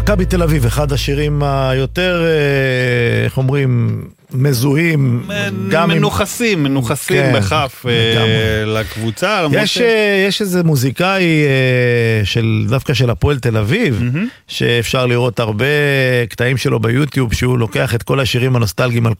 מכבי תל אביב, אחד השירים היותר, איך אומרים, מזוהים, מנוחסים בכף לקבוצה. יש איזה מוזיקאי דווקא של הפועל תל אביב, שאפשר לראות הרבה קטעים שלו ביוטיוב, שהוא לוקח את כל השירים הנוסטלגיים על